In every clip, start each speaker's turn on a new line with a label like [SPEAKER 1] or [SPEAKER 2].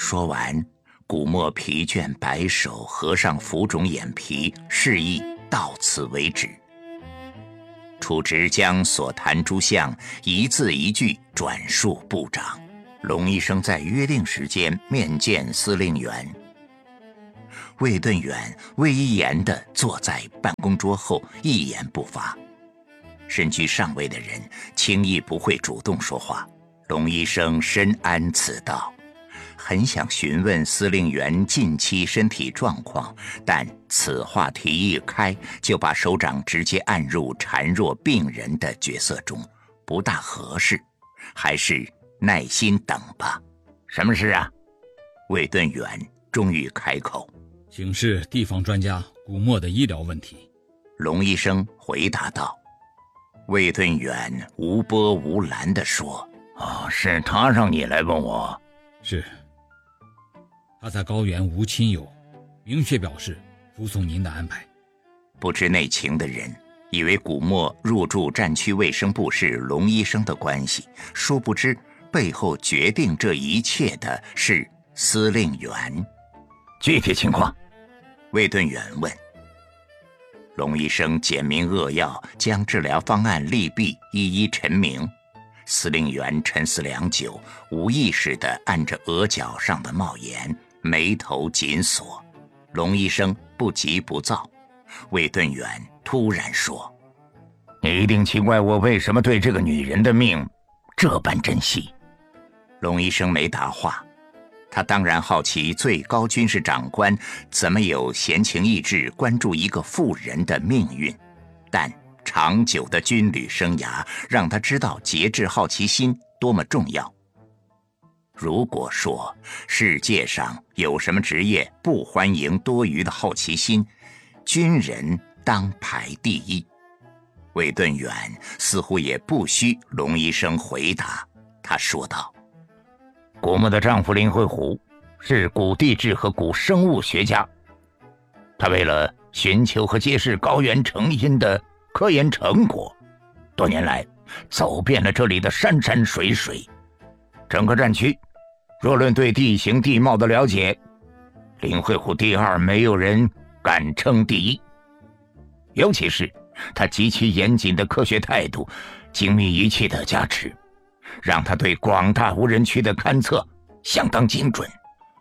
[SPEAKER 1] 说完，古默疲倦摆手，合上浮肿眼皮，示意到此为止。处直将所谈诸项一字一句转述部长。龙医生在约定时间面见司令员。魏盾远威严地坐在办公桌后，一言不发。身居上位的人轻易不会主动说话。龙医生深谙此道，很想询问司令员近期身体状况，但此话题一开，就把首长直接按入孱弱病人的角色中，不大合适，还是耐心等吧。
[SPEAKER 2] 什么事啊？
[SPEAKER 1] 魏盾远终于开口。
[SPEAKER 3] 请示地方专家古默的医疗问题。
[SPEAKER 1] 龙医生回答道。魏盾远无波无澜地说：
[SPEAKER 2] 是他让你来问我？
[SPEAKER 3] 是。他在高原无亲友，明确表示服从您的安排。
[SPEAKER 1] 不知内情的人以为古默入驻战区卫生部是龙医生的关系，殊不知背后决定这一切的是司令员。
[SPEAKER 2] 具体情况？
[SPEAKER 1] 魏盾远问。龙医生简明扼要，将治疗方案利弊一一陈明。司令员沉思良久，无意识地按着额角上的帽檐，眉头紧锁。龙医生不急不躁。魏盾远突然说：
[SPEAKER 2] 你一定奇怪我为什么对这个女人的命这般珍惜。
[SPEAKER 1] 龙医生没答话。他当然好奇最高军事长官怎么有闲情逸致关注一个妇人的命运，但长久的军旅生涯让他知道节制好奇心多么重要。如果说世界上有什么职业不欢迎多余的好奇心，军人当排第一。魏盾远似乎也不需龙医生回答，他说道：
[SPEAKER 2] 古默的丈夫林会虎是古地质和古生物学家，他为了寻求和揭示高原成因的科研成果，多年来走遍了这里的山山水水。整个战区若论对地形地貌的了解，林会虎第二，没有人敢称第一。尤其是他极其严谨的科学态度，精密仪器的加持，让他对广大无人区的勘测相当精准。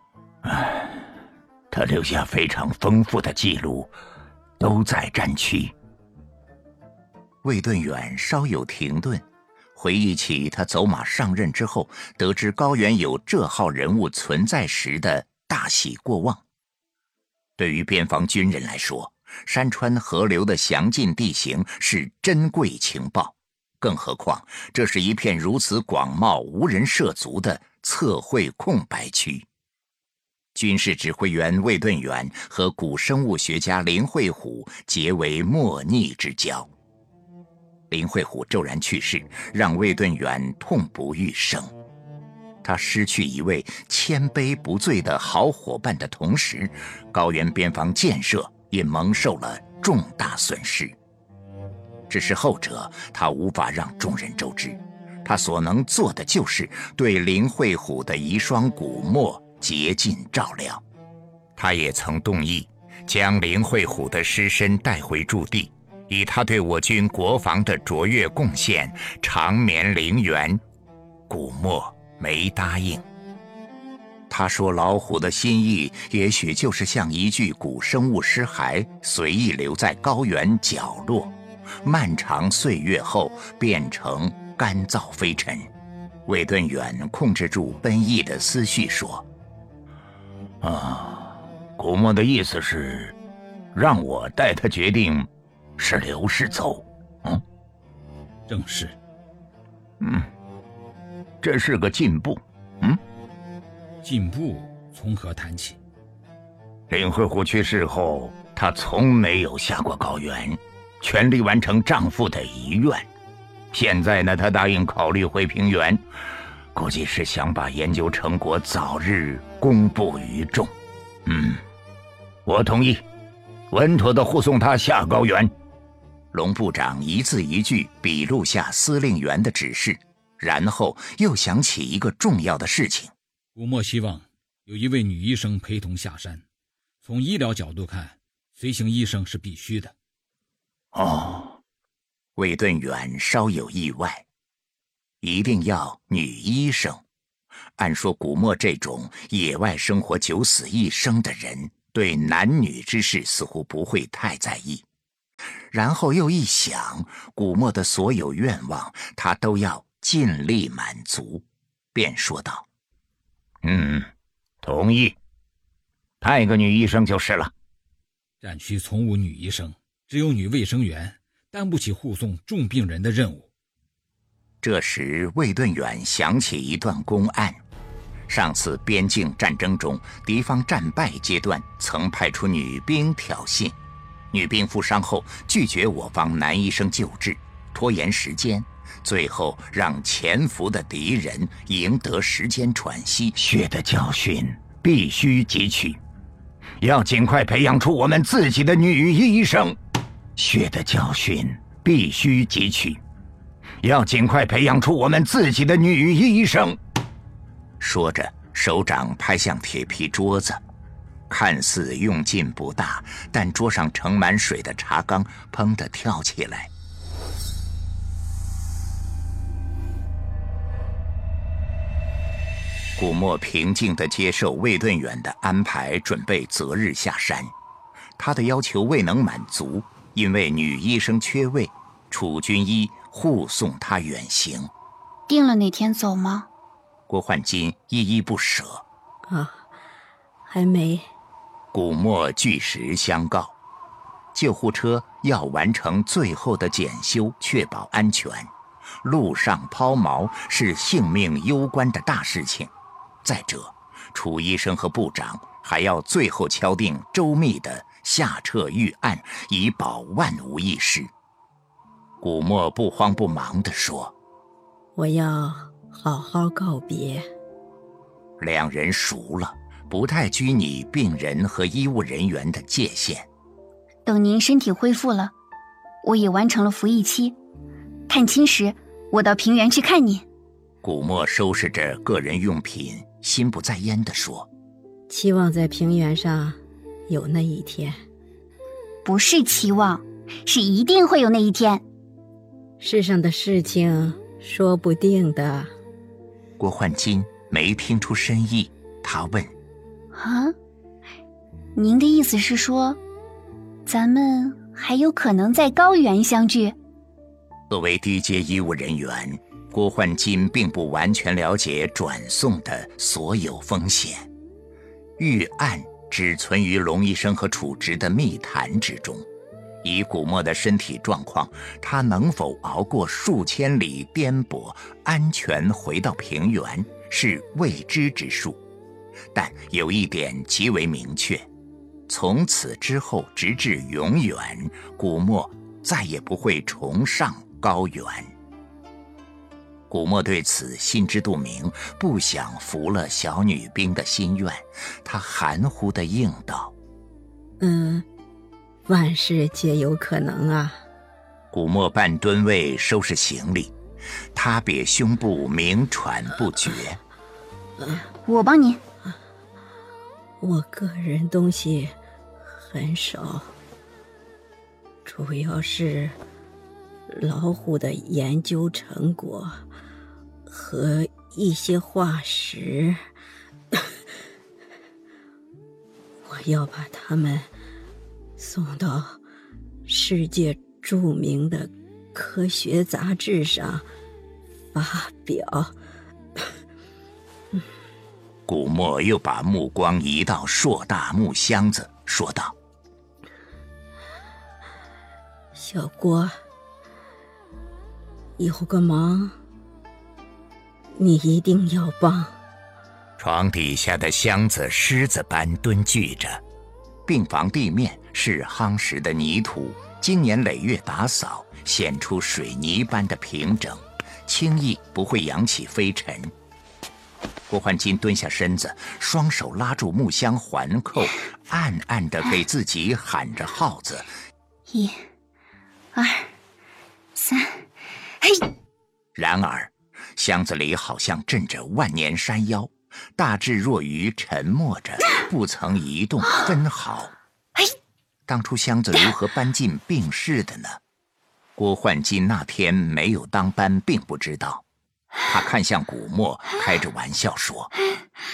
[SPEAKER 2] 他留下非常丰富的记录，都在战区。
[SPEAKER 1] 魏盾远稍有停顿，回忆起他走马上任之后，得知高原有这号人物存在时的大喜过望。对于边防军人来说，山川河流的详尽地形是珍贵情报，更何况这是一片如此广袤无人涉足的测绘空白区。军事指挥员魏盾远和古生物学家林会虎结为莫逆之交。林会虎骤然去世，让魏盾远痛不欲生。他失去一位谦卑不醉的好伙伴的同时，高原边防建设也蒙受了重大损失。只是后者他无法让众人周知，他所能做的就是对林会虎的遗孀古默竭尽照料。他也曾动议将林会虎的尸身带回驻地，以他对我军国防的卓越贡献长眠陵园。古默没答应。他说老虎的心意也许就是像一具古生物尸骸，随意留在高原角落，漫长岁月后变成干燥飞尘。魏盾远控制住奔逸的思绪说：
[SPEAKER 2] 古默的意思是让我代他决定是留是走。
[SPEAKER 3] 正是。
[SPEAKER 2] 这是个进步。
[SPEAKER 3] 进步从何谈起？
[SPEAKER 2] 林会虎去世后，她从没有下过高原，全力完成丈夫的遗愿。现在呢，她答应考虑回平原，估计是想把研究成果早日公布于众。我同意，稳妥地护送她下高原。
[SPEAKER 1] 龙部长一字一句笔录下司令员的指示，然后又想起一个重要的事情。
[SPEAKER 3] 古默希望有一位女医生陪同下山。从医疗角度看，随行医生是必须的。
[SPEAKER 1] 哦，魏顿远稍有意外，一定要女医生。按说古墨这种野外生活九死一生的人，对男女之事似乎不会太在意。然后又一想，古墨的所有愿望他都要尽力满足，便说道：
[SPEAKER 2] 同意，派个女医生就是了。
[SPEAKER 3] 战区从无女医生，只有女卫生员，担不起护送重病人的任务。
[SPEAKER 1] 这时魏顿远想起一段公案，上次边境战争中敌方战败阶段曾派出女兵挑衅，女兵负伤后拒绝我方男医生救治，拖延时间，最后让潜伏的敌人赢得时间喘息。
[SPEAKER 2] 血的教训必须汲取，要尽快培养出我们自己的女医生。血的教训必须汲取，要尽快培养出我们自己的女医生。
[SPEAKER 1] 说着，手掌拍向铁皮桌子，看似用劲不大，但桌上盛满水的茶缸砰地跳起来。古墨平静地接受魏顿远的安排，准备择日下山。他的要求未能满足，因为女医生缺位，楚军医护送他远行。
[SPEAKER 4] 定了哪天走吗？
[SPEAKER 1] 郭焕金依依不舍。
[SPEAKER 5] 还没。
[SPEAKER 1] 古墨据实相告，救护车要完成最后的检修，确保安全。路上抛锚是性命攸关的大事情。再者，楚医生和部长还要最后敲定周密的下撤预案，以保万无一失。古墨不慌不忙地说：
[SPEAKER 5] 我要好好告别。
[SPEAKER 1] 两人熟了，不太拘泥病人和医务人员的界限。
[SPEAKER 4] 等您身体恢复了，我也完成了服役期，探亲时我到平原去看您。
[SPEAKER 1] 古墨收拾着个人用品，心不在焉地说：
[SPEAKER 5] 期望在平原上有那一天。
[SPEAKER 4] 不是期望，是一定会有那一天。
[SPEAKER 5] 世上的事情说不定的。
[SPEAKER 1] 郭焕金没听出深意，他问：
[SPEAKER 4] 您的意思是说，咱们还有可能在高原相聚？
[SPEAKER 1] 作为低阶医务人员，郭焕金并不完全了解转送的所有风险。预案只存于龙医生和楚直的密谈之中。以古墨的身体状况，他能否熬过数千里颠簸，安全回到平原，是未知之数。但有一点极为明确，从此之后直至永远，古墨再也不会重上高原。古墨对此心知肚明，不想服了小女兵的心愿，他含糊地应道：
[SPEAKER 5] 万事皆有可能啊。
[SPEAKER 1] 古墨半蹲位收拾行李，他瘪胸部鸣喘不绝。
[SPEAKER 4] 我帮您。
[SPEAKER 5] 我个人东西很少，主要是老虎的研究成果和一些化石，我要把它们送到世界著名的科学杂志上发表。
[SPEAKER 1] 古墨又把目光移到硕大木箱子，说道：
[SPEAKER 5] 小郭，有个忙你一定要帮。
[SPEAKER 1] 床底下的箱子狮子般蹲踞着，病房地面是夯实的泥土，经年累月打扫，显出水泥般的平整，轻易不会扬起飞尘。郭焕金蹲下身子，双手拉住木箱环扣，暗暗地给自己喊着号子：1、2、3，嘿！然而箱子里好像震着万年山腰， 大智若愚，沉默着，不曾移动分毫。当初箱子如何搬进病室的呢？郭焕金那天没有当班，并不知道。他看向古墨，开着玩笑说：